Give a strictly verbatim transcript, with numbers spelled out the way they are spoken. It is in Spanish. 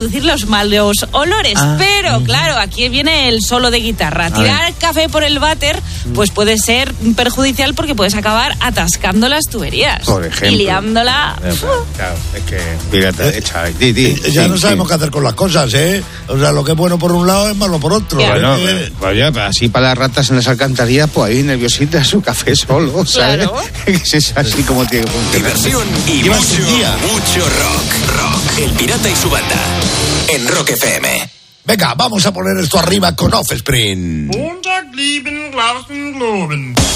reducir los malos olores. Ah, pero, uh-huh. claro, aquí viene el solo de guitarra. Tirar café por el váter, pues puede ser perjudicial porque puedes acabar atascando las tuberías. Por ejemplo. Y liándola. Claro, es que, fíjate, echa, di, di, ya sí, no sabemos sí. qué hacer con las cosas, ¿eh? O sea, lo que es bueno por un lado es malo por otro. Bueno, ¿eh? vaya, así para las ratas en las alcantarillas, pues ahí nerviositas, su café solo, ¿sabes? Claro. Es así como tiene que funcionar. Diversión y mucho, mucho rock. Rock. El Pirata y su banda. En Rock F M. Venga, vamos a poner esto arriba con Offspring. Montag lieben, Glauben, Globen.